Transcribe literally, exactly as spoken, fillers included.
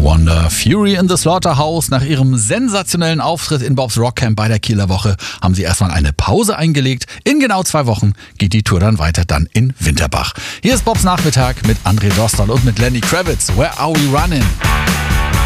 Wonder. Fury in the Slaughterhouse. Nach ihrem sensationellen Auftritt in Bobs Rockcamp bei der Kieler Woche haben sie erstmal eine Pause eingelegt. In genau zwei Wochen geht die Tour dann weiter, dann in Winterbach. Hier ist Bobs Nachmittag mit André Dostal und mit Lenny Kravitz. Where are we running?